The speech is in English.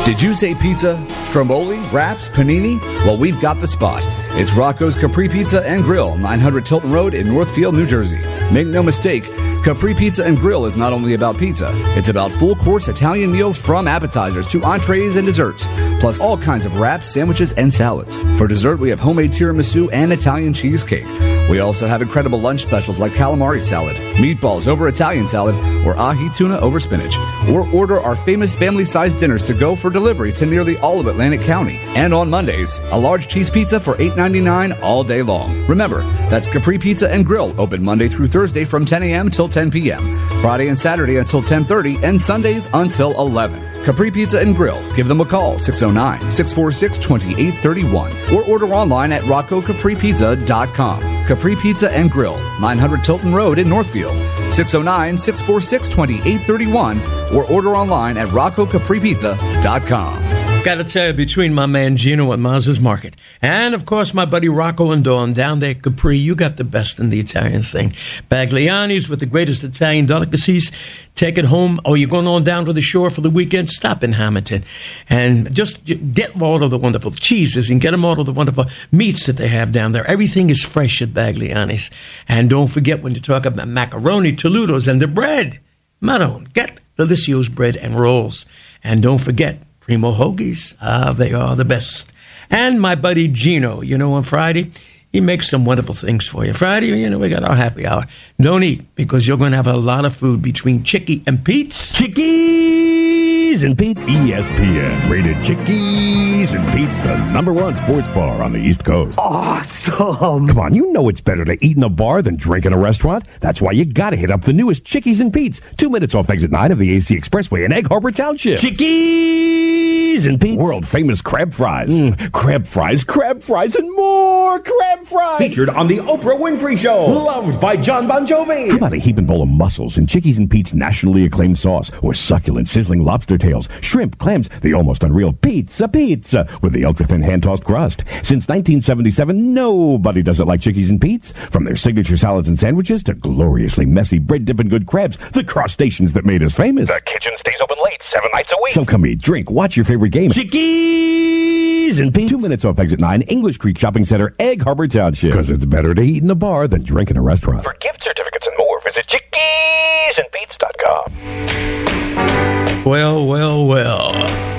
Did you say pizza? Stromboli? Wraps? Panini? Well, we've got the spot. It's Rocco's Capri Pizza and Grill, 900 Tilton Road in Northfield, New Jersey. Make no mistake, Capri Pizza and Grill is not only about pizza. It's about full-course Italian meals from appetizers to entrees and desserts, plus all kinds of wraps, sandwiches, and salads. For dessert, we have homemade tiramisu and Italian cheesecake. We also have incredible lunch specials like calamari salad, meatballs over Italian salad, or ahi tuna over spinach. Or order our famous family-sized dinners to go for delivery to nearly all of Atlantic County. And on Mondays, a large cheese pizza for $8.99 all day long. Remember, that's Capri Pizza and Grill, open Monday through Thursday from 10 a.m. till 10 p.m., Friday and Saturday until 10:30, and Sundays until 11. Capri Pizza and Grill. Give them a call, 609-646-2831, or order online at RoccoCapriPizza.com. Capri Pizza and Grill, 900 Tilton Road in Northfield, 609-646-2831, or order online at RoccoCapriPizza.com. Got to tell you, between my man Gino at Maz's Market and, of course, my buddy Rocco and Dawn down there at Capri, you got the best in the Italian thing. Bagliani's with the greatest Italian delicacies. Take it home, or you're going on down to the shore for the weekend, stop in Hamilton. And just get all of the wonderful cheeses and get them all of the wonderful meats that they have down there. Everything is fresh at Bagliani's. And don't forget, when you talk about macaroni, Toludos, and the bread, Maron, get Delicio's bread and rolls. And don't forget, Primo Hoagies, they are the best. And my buddy Gino, on Friday, he makes some wonderful things for you. Friday, we got our happy hour. Don't eat, because you're going to have a lot of food between Chicky and Pete's. Chickies and Pete's. ESPN rated Chickies and Pete's, the #1 sports bar on the East Coast. Awesome. Come on, you know it's better to eat in a bar than drink in a restaurant. That's why you got to hit up the newest Chickies and Pete's, 2 minutes off exit 9 of the AC Expressway in Egg Harbor Township. Chickies and Pete's. World-famous crab fries. Crab fries, and more crab fries. Featured on the Oprah Winfrey Show. Loved by John Bon Jovi. How about a heaping bowl of mussels and Chickies and Pete's nationally acclaimed sauce, or succulent, sizzling lobster tails, shrimp, clams, the almost unreal pizza with the ultra-thin hand-tossed crust. Since 1977, nobody does it like Chickies and Pete's. From their signature salads and sandwiches to gloriously messy bread-dipping good crabs, the crustaceans that made us famous. The kitchen stays open late, 7 nights a week. So come eat, drink, watch your favorite game. Chickies and Pete's. 2 minutes off exit 9, English Creek Shopping Center, Egg Harbor Township. Because it's better to eat in a bar than drink in a restaurant. For gift certificates and more, visit chickiesandpete's.com. Well.